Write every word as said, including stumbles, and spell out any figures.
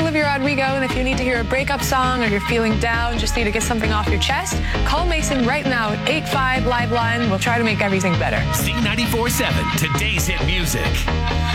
Olivia Rodrigo, and if you need to hear a breakup song or you're feeling down, just need to get something off your chest, call Mason right now at eight five Live Line. We'll try to make everything better. Z ninety-four point seven, today's hit music.